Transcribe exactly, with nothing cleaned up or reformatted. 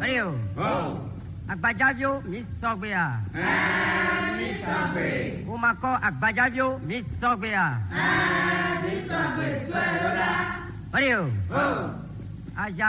Mario. Oh. Agbajavio Miss Sogbea. Ah, Miss Sogbe. Umako Agbajavio Miss Sogbea. Ah, Miss Sogbe. Swear, Mario. Oh. Aja